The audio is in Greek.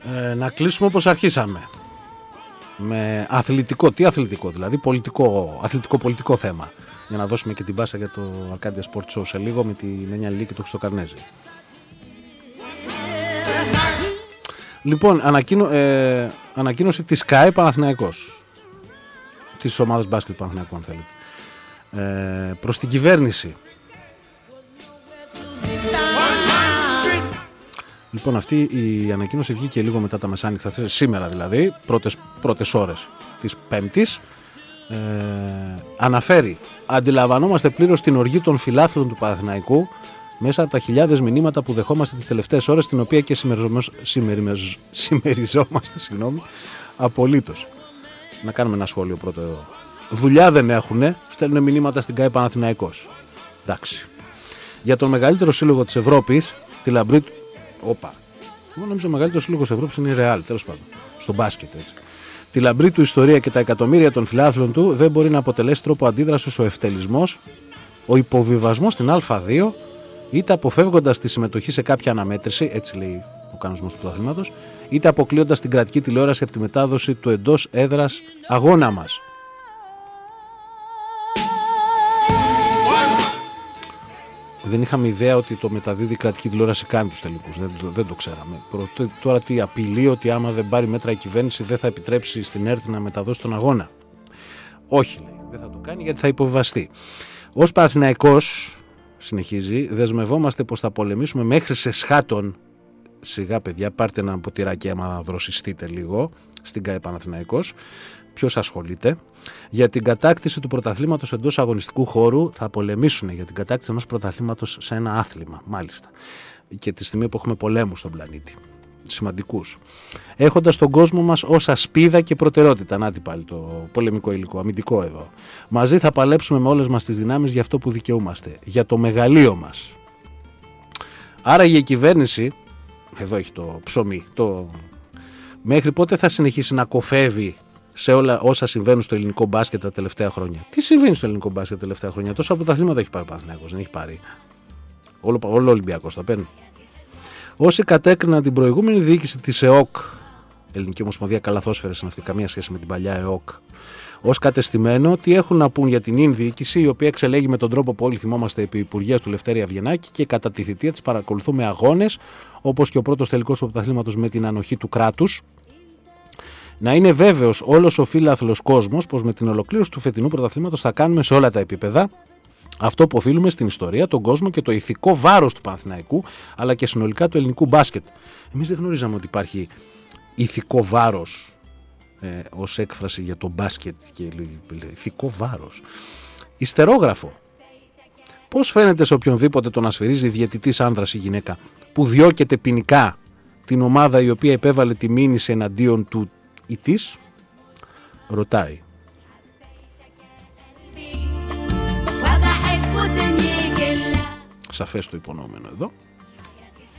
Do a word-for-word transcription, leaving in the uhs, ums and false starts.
Ε, να κλείσουμε όπως αρχίσαμε. Με αθλητικό, τι αθλητικό δηλαδή, πολιτικό, αθλητικό-πολιτικό θέμα. Για να δώσουμε και την πάσα για το Arcadia Sport Show σε λίγο με τη Μένια Λίλη και το Χριστοκαρνέζη. Λοιπόν, ανακοίνω, ε, ανακοίνωση της ΚΑΕ Παναθηναϊκός. Της ομάδας μπάσκετ Παναθηναϊκού, αν θέλετε. Ε, προς την κυβέρνηση. Λοιπόν, αυτή η ανακοίνωση βγήκε λίγο μετά τα μεσάνυχτα, σήμερα δηλαδή, πρώτες, πρώτες ώρες της Πέμπτης. Ε, αναφέρει, αντιλαμβανόμαστε πλήρως την οργή των φιλάθλων του Παναθηναϊκού μέσα από τα χιλιάδες μηνύματα που δεχόμαστε τις τελευταίες ώρες, την οποία και συμμεριζόμαστε συγγνώμη, απολύτως. Να κάνουμε ένα σχόλιο πρώτο εδώ. Δουλειά δεν έχουνε, στέλνουν μηνύματα στην ΚΑΕ Παναθηναϊκός. Εντάξει. Για τον μεγαλύτερο σύλλογο της Ευρώπης, τη λαμπρή του. Όπα. Εγώ νομίζω ο μεγαλύτερο σύλλογο της Ευρώπης είναι η Real, τέλος πάντων. Στο μπάσκετ, έτσι. Τη λαμπρή του ιστορία και τα εκατομμύρια των φιλάθλων του δεν μπορεί να αποτελέσει τρόπο αντίδρασης ο ευτελισμός, ο υποβιβασμός στην Α2, είτε αποφεύγοντας τη συμμετοχή σε κάποια αναμέτρηση, έτσι λέει ο κανονισμός του πρωταθλήματος, είτε αποκλείοντας την κρατική τηλεόραση από τη μετάδοση του εντός έδρας αγώνα μας. Δεν είχαμε ιδέα ότι το μεταδίδει η κρατική τηλεόραση κάνει τους τελικούς. Δεν, το, δεν το ξέραμε. Προ, τώρα τι απειλεί ότι άμα δεν πάρει μέτρα η κυβέρνηση δεν θα επιτρέψει στην ΕΡΤ να μεταδώσει τον αγώνα. Όχι, λέει. Δεν θα το κάνει γιατί θα υποβιβαστεί. Ως Παναθηναϊκός, συνεχίζει, δεσμευόμαστε πως θα πολεμήσουμε μέχρι σε σχάτων. Σιγά παιδιά, πάρτε ένα ποτηράκι άμα δροσιστείτε λίγο στην ΚΑΕ Παναθηναϊκός. Ποιος ασχολείται? Για την κατάκτηση του πρωταθλήματος εντός αγωνιστικού χώρου θα πολεμήσουν για την κατάκτηση ενός πρωταθλήματος σε ένα άθλημα, μάλιστα. Και τη στιγμή που έχουμε πολέμους στον πλανήτη. Σημαντικούς. Έχοντας τον κόσμο μας ως ασπίδα και προτεραιότητα. Να τι πάλι το πολεμικό υλικό, αμυντικό εδώ. Μαζί θα παλέψουμε με όλες μας τις δυνάμεις για αυτό που δικαιούμαστε. Για το μεγαλείο μας. Άρα η κυβέρνηση, εδώ έχει το ψωμί, το... μέχρι πότε θα συνεχίσει να κοφεύει σε όλα όσα συμβαίνουν στο ελληνικό μπάσκετ τα τελευταία χρόνια? Τι συμβαίνει στο ελληνικό μπάσκετ τα τελευταία χρόνια? Τόσα πρωταθλήματα έχει πάρει ο Παναθηναϊκός, δεν έχει πάρει? Όλο, όλο ο Ολυμπιακός τα παίρνει. Όσοι κατέκριναν την προηγούμενη διοίκηση της ΕΟΚ, Ελληνική Ομοσπονδία Καλαθόσφαιρας είναι αυτή, καμία σχέση με την παλιά ΕΟΚ, ως κατεστημένο, τι έχουν να πούν για την ίν διοίκηση, η οποία εξελέγει με τον τρόπο που όλοι θυμόμαστε επί υπουργείας του Λευτέρη Αβγενάκη και κατά τη θητεία της παρακολουθούμε αγώνες, όπως και ο πρώτος τελικός του πρωταθλήματος με την ανοχή του κράτους. Να είναι βέβαιος όλος ο φίλαθλος κόσμος πως με την ολοκλήρωση του φετινού πρωταθλήματος θα κάνουμε σε όλα τα επίπεδα αυτό που οφείλουμε στην ιστορία, τον κόσμο και το ηθικό βάρος του Παναθηναϊκού, αλλά και συνολικά του ελληνικού μπάσκετ. Εμείς δεν γνωρίζαμε ότι υπάρχει ηθικό βάρος ε, ως έκφραση για το μπάσκετ και ηθικό βάρος. Ιστερόγραφο. Πώς φαίνεται σε οποιονδήποτε τον ασφυρίζει διαιτητής άνδρας ή γυναίκα που διώκεται ποινικά την ομάδα η οποία επέβαλε τη μήνυση εναντίον του ή της? Ρωτάει. Σαφές το υπονοούμενο εδώ.